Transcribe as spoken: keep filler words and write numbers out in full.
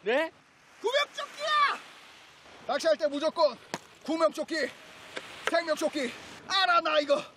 네? 구명조끼야! 낚시할 때 무조건 구명조끼, 생명조끼. 알아 나 이거.